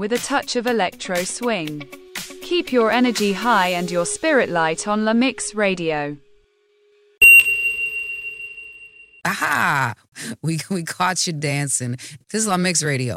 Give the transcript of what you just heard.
with a touch of electro swing. Keep your energy high and your spirit light on La Mix Radio. Aha! We caught you dancing. This is La Mix Radio.